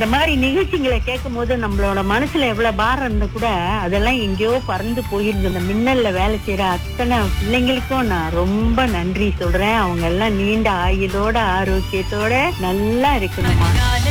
இந்த மாதிரி நிகழ்ச்சிகளை கேட்கும் போது நம்மளோட மனசுல எவ்வளவு பாரம் இருந்தா கூட அதெல்லாம் எங்கேயோ பறந்து போயிருது. இந்த மின்னல்ல வேலை செய்யற அத்தனை பிள்ளைங்களுக்கும் நான் ரொம்ப நன்றி சொல்றேன். அவங்க எல்லாம் நீண்ட ஆயுளோட ஆரோக்கியத்தோட நல்லா இருக்கணுமா.